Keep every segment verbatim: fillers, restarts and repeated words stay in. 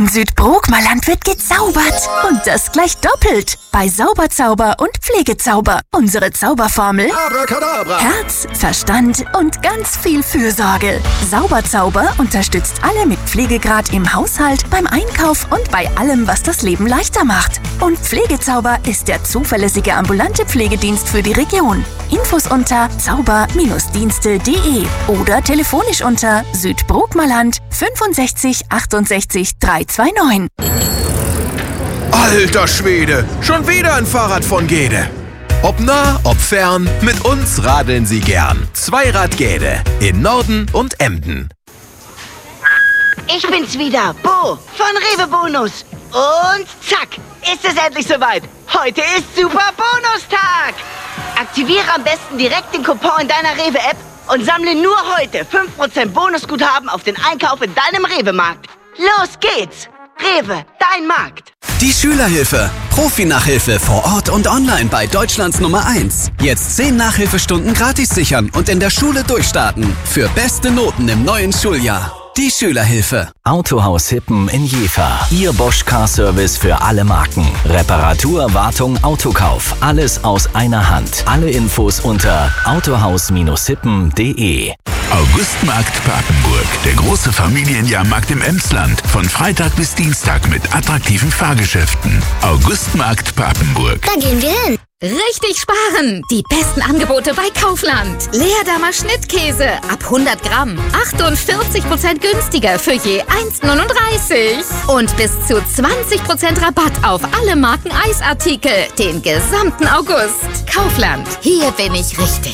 In Südbrookmerland wird gezaubert. Und das gleich doppelt. Bei Sauberzauber und Pflegezauber. Unsere Zauberformel: Abracadabra. Herz, Verstand und ganz viel Fürsorge. Sauberzauber unterstützt alle mit Pflegegrad im Haushalt, beim Einkauf und bei allem, was das Leben leichter macht. Und Pflegezauber ist der zuverlässige ambulante Pflegedienst für die Region. Infos unter zauber Dienste punkt de oder telefonisch unter Südbrookmerland fünfundsechzig achtundsechzig dreihundertneunundzwanzig. Alter Schwede, schon wieder ein Fahrrad von Gede. Ob nah, ob fern, mit uns radeln Sie gern. Zweirad Gede in Norden und Emden. Ich bin's wieder, Bo von Rewe Bonus. Und zack, ist es endlich soweit. Heute ist Super Bonustag. Aktiviere am besten direkt den Coupon in deiner Rewe-App und sammle nur heute fünf Prozent Bonusguthaben auf den Einkauf in deinem Rewe-Markt. Los geht's! Rewe, dein Markt. Die Schülerhilfe. Profi-Nachhilfe vor Ort und online bei Deutschlands Nummer eins. Jetzt zehn Nachhilfestunden gratis sichern und in der Schule durchstarten. Für beste Noten im neuen Schuljahr. Die Schülerhilfe. Autohaus Hippen in Jever. Ihr Bosch Car Service für alle Marken. Reparatur, Wartung, Autokauf. Alles aus einer Hand. Alle Infos unter autohaus Hippen punkt de. Augustmarkt Papenburg, der große Familienjahrmarkt im Emsland. Von Freitag bis Dienstag mit attraktiven Fahrgeschäften. Augustmarkt Papenburg. Da gehen wir hin. Richtig sparen! Die besten Angebote bei Kaufland. Leerdammer Schnittkäse ab hundert Gramm. achtundvierzig Prozent günstiger für je eins Komma neununddreißig. Und bis zu zwanzig Prozent Rabatt auf alle Marken Eisartikel. Den gesamten August. Kaufland. Hier bin ich richtig.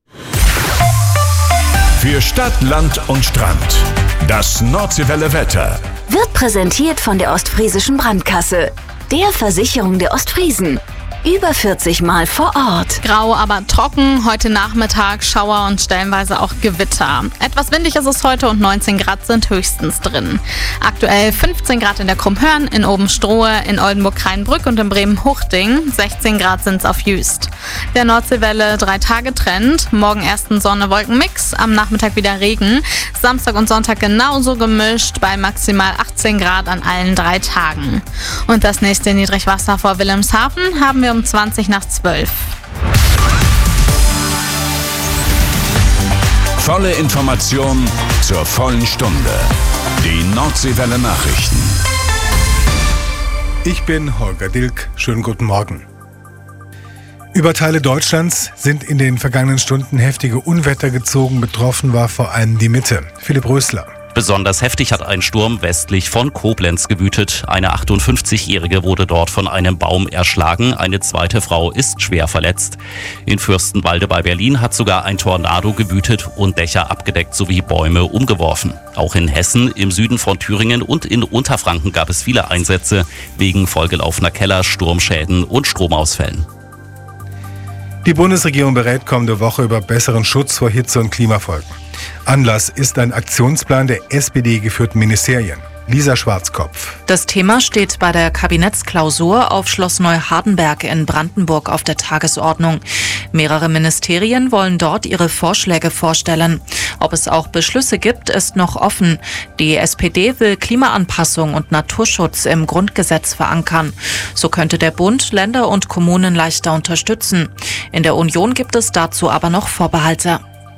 Für Stadt, Land und Strand. Das Nordseewelle Wetter. Wird präsentiert von der Ostfriesischen Brandkasse, der Versicherung der Ostfriesen. Über vierzig Mal vor Ort. Grau, aber trocken. Heute Nachmittag Schauer und stellenweise auch Gewitter. Etwas windig ist es heute und neunzehn Grad sind höchstens drin. Aktuell fünfzehn Grad in der Krummhörn, in Obenstrohe, in Oldenburg-Kreinbrück und in Bremen-Huchting. sechzehn Grad sind es auf Jüst. Der Nordseewelle drei Tage Trend. Morgen ersten Sonne-Wolken-Mix, am Nachmittag wieder Regen. Samstag und Sonntag genauso gemischt bei maximal achtzehn Grad an allen drei Tagen. Und das nächste Niedrigwasser vor Wilhelmshaven haben wir um zwanzig nach zwölf. Volle Information zur vollen Stunde. Die Nordseewelle Nachrichten. Ich bin Holger Dilk. Schönen guten Morgen. Über Teile Deutschlands sind in den vergangenen Stunden heftige Unwetter gezogen. Betroffen war vor allem die Mitte. Philipp Rösler. Besonders heftig hat ein Sturm westlich von Koblenz gewütet. Eine achtundfünfzigjährige wurde dort von einem Baum erschlagen. Eine zweite Frau ist schwer verletzt. In Fürstenwalde bei Berlin hat sogar ein Tornado gewütet und Dächer abgedeckt sowie Bäume umgeworfen. Auch in Hessen, im Süden von Thüringen und in Unterfranken gab es viele Einsätze wegen vollgelaufener Keller, Sturmschäden und Stromausfällen. Die Bundesregierung berät kommende Woche über besseren Schutz vor Hitze- und Klimafolgen. Anlass ist ein Aktionsplan der S P D-geführten Ministerien. Lisa Schwarzkopf. Das Thema steht bei der Kabinettsklausur auf Schloss Neuhardenberg in Brandenburg auf der Tagesordnung. Mehrere Ministerien wollen dort ihre Vorschläge vorstellen. Ob es auch Beschlüsse gibt, ist noch offen. Die S P D will Klimaanpassung und Naturschutz im Grundgesetz verankern. So könnte der Bund Länder und Kommunen leichter unterstützen. In der Union gibt es dazu aber noch Vorbehalte.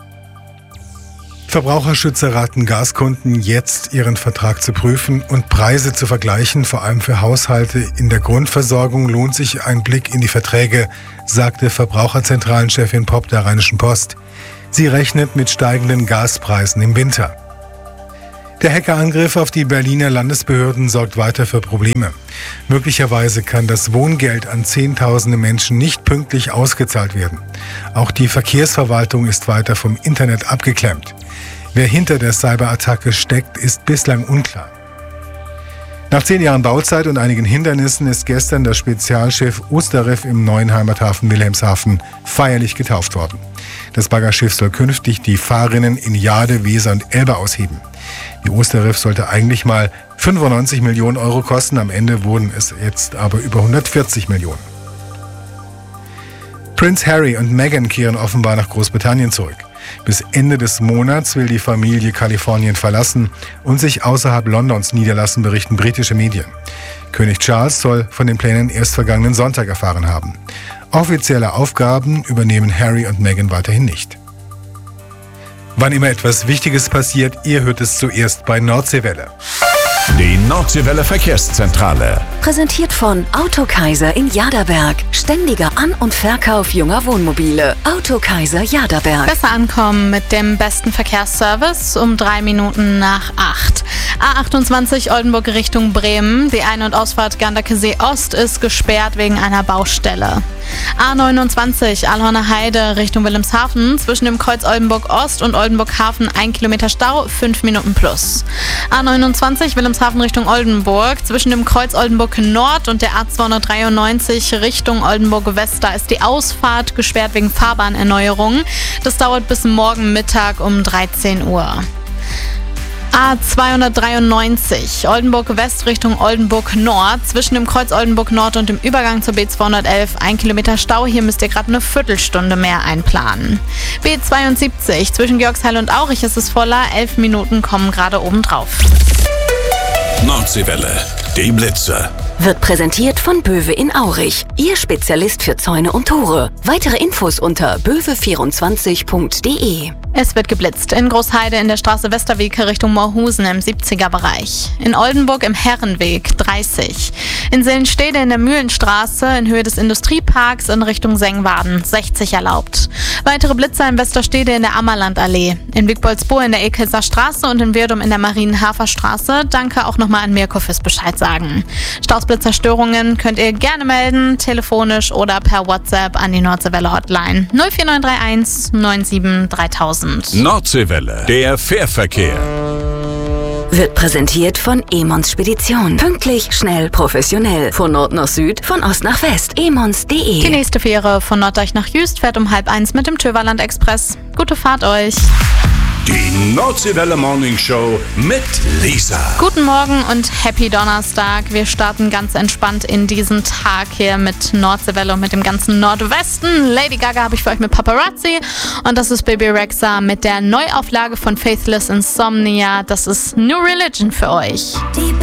Verbraucherschützer raten Gaskunden, jetzt ihren Vertrag zu prüfen und Preise zu vergleichen. Vor allem für Haushalte in der Grundversorgung lohnt sich ein Blick in die Verträge, sagte Verbraucherzentralenchefin Popp der Rheinischen Post. Sie rechnet mit steigenden Gaspreisen im Winter. Der Hackerangriff auf die Berliner Landesbehörden sorgt weiter für Probleme. Möglicherweise kann das Wohngeld an Zehntausende Menschen nicht pünktlich ausgezahlt werden. Auch die Verkehrsverwaltung ist weiter vom Internet abgeklemmt. Wer hinter der Cyberattacke steckt, ist bislang unklar. Nach zehn Jahren Bauzeit und einigen Hindernissen ist gestern das Spezialschiff Osterriff im neuen Heimathafen Wilhelmshaven feierlich getauft worden. Das Baggerschiff soll künftig die Fahrrinnen in Jade, Weser und Elbe ausheben. Die Osterriff sollte eigentlich mal fünfundneunzig Millionen Euro kosten, am Ende wurden es jetzt aber über hundertvierzig Millionen. Prince Harry und Meghan kehren offenbar nach Großbritannien zurück. Bis Ende des Monats will die Familie Kalifornien verlassen und sich außerhalb Londons niederlassen, berichten britische Medien. König Charles soll von den Plänen erst vergangenen Sonntag erfahren haben. Offizielle Aufgaben übernehmen Harry und Meghan weiterhin nicht. Wann immer etwas Wichtiges passiert, ihr hört es zuerst bei Nordseewelle. Die Nordseewelle Verkehrszentrale. Präsentiert von Autokaiser in Jaderberg. Ständiger An- und Verkauf junger Wohnmobile. Autokaiser Jaderberg. Besser ankommen mit dem besten Verkehrsservice um drei Minuten nach acht. A achtundzwanzig Oldenburg Richtung Bremen. Die Ein- und Ausfahrt Ganderkesee Ost ist gesperrt wegen einer Baustelle. A neunundzwanzig Alhorner Heide Richtung Wilhelmshaven. Zwischen dem Kreuz Oldenburg Ost und Oldenburg Hafen ein Kilometer Stau, fünf Minuten plus. A neunundzwanzig Wilhelmshaven Richtung Oldenburg. Zwischen dem Kreuz Oldenburg Nord und der A zweihundertdreiundneunzig Richtung Oldenburg West. Da ist die Ausfahrt gesperrt wegen Fahrbahnerneuerung. Das dauert bis morgen Mittag um dreizehn Uhr. A zweihundertdreiundneunzig Oldenburg West Richtung Oldenburg Nord. Zwischen dem Kreuz Oldenburg Nord und dem Übergang zur B zweihundertelf ein Kilometer Stau. Hier müsst ihr gerade eine Viertelstunde mehr einplanen. B zweiundsiebzig zwischen Georgsheil und Aurich ist es voller. Elf Minuten kommen gerade oben drauf. Nordseewelle, die Blitze. Wird präsentiert von Böwe in Aurich. Ihr Spezialist für Zäune und Tore. Weitere Infos unter böwe vierundzwanzig punkt de. Es wird geblitzt. In Großheide in der Straße Westerweg Richtung Moorhusen im siebziger Bereich. In Oldenburg im Herrenweg dreißig. In Sellenstede in der Mühlenstraße in Höhe des Industrieparks in Richtung Sengwaden sechzig erlaubt. Weitere Blitzer in Westerstede in der Ammerlandallee. In Wigboldsbohr in der Ekelser Straße und in Wirdum in der Marienhafer Straße. Danke auch nochmal an Mirko fürs Bescheid sagen. Stausblitzerstörungen könnt ihr gerne melden, telefonisch oder per WhatsApp an die Nordseewelle Hotline null vier neun drei eins neun sieben dreitausend. Nordseewelle, der Fährverkehr. Wird präsentiert von Emons Spedition. Pünktlich, schnell, professionell. Von Nord nach Süd, von Ost nach West. emons punkt de. Die nächste Fähre von Norddeich nach Jüst fährt um halb eins mit dem Töverland Express. Gute Fahrt euch. Die Nordseewelle Morning Show mit Lisa. Guten Morgen und Happy Donnerstag. Wir starten ganz entspannt in diesen Tag hier mit Nordseewelle und mit dem ganzen Nordwesten. Lady Gaga habe ich für euch mit Paparazzi und das ist Baby Rexha mit der Neuauflage von Faithless Insomnia. Das ist New Religion für euch. Die